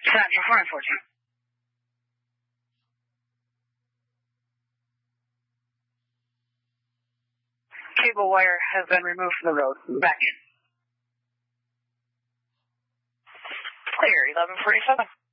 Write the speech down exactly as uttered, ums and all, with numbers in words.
Central four four two. Cable wire has been removed from the road. Back in. Clear, eleven forty-seven.